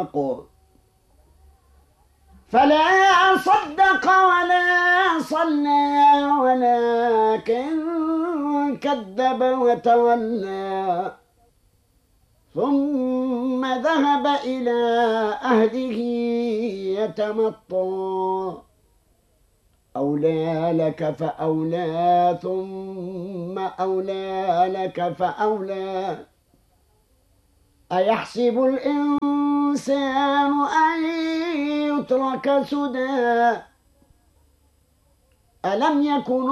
الحق فلا صدق ولا صلى ولكن كذب وتولى ثم ذهب إلى أهله يتمطى أولى لك فأولى ثم أولى لك فأولى أيحسب الإنسان أن يترك سدى ألم يكن